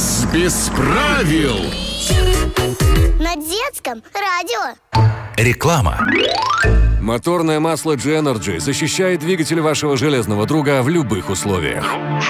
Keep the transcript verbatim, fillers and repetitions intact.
Лес без правил. На детском радио. Реклама. Моторное масло джи энерджи защищает двигатель вашего железного друга в любых условиях.